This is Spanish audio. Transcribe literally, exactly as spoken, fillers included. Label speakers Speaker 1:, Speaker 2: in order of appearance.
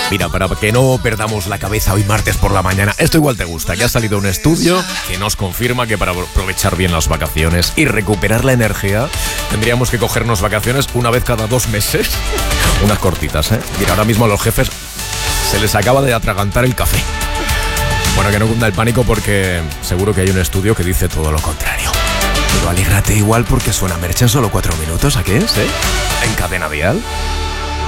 Speaker 1: Mira, para que no perdamos la cabeza hoy martes por la mañana, esto igual te gusta, que ha salido un estudio que nos confirma que para aprovechar bien las vacaciones y recuperar la energía, tendríamos que cogernos vacaciones una vez cada dos meses. Unas cortitas, ¿eh? Mira, ahora mismo a los jefes se les acaba de atragantar el café. Bueno, que no cunda el pánico porque seguro que hay un estudio que dice todo lo contrario. Pero alégrate igual porque suena Merche en solo cuatro minutos, ¿a qué es, eh? En Cadena Dial.